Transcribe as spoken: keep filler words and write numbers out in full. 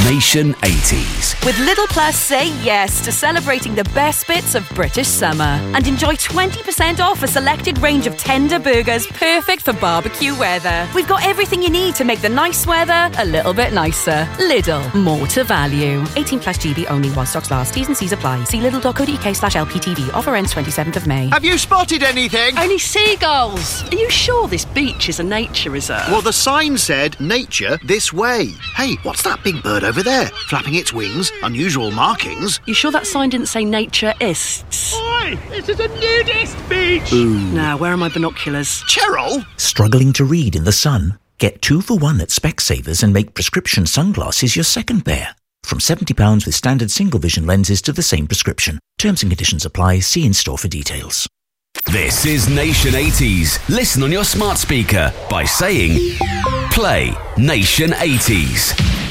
Nation eighties. With Lidl Plus, say yes to celebrating the best bits of British summer and enjoy twenty percent off a selected range of tender burgers perfect for barbecue weather. We've got everything you need to make the nice weather a little bit nicer. Lidl, more to value. eighteen plus G B only while stocks last. T's and C's apply. See lidl.co.uk slash LPTV. Offer ends twenty-seventh of May. Have you spotted anything? Only seagulls. Are you sure this beach is a nature reserve? Well, the sign said, nature this way. Hey, what's that big bird over there? Flapping its wings, unusual markings. You sure that sign didn't say naturists? Oi, this is a nudist beach. Ooh. Now, where are my binoculars? Cheryl? Struggling to read in the sun? Get two for one at Specsavers and make prescription sunglasses your second pair. From seventy pounds with standard single vision lenses to the same prescription. Terms and conditions apply. See in-store for details. This is Nation eighties. Listen on your smart speaker by saying, play Nation eighties.